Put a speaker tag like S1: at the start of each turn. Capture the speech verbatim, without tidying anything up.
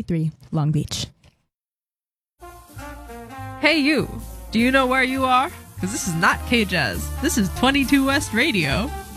S1: three, Long Beach.
S2: Hey you, do you know where you are? Because this is not K-Jazz. This is twenty-two West Radio.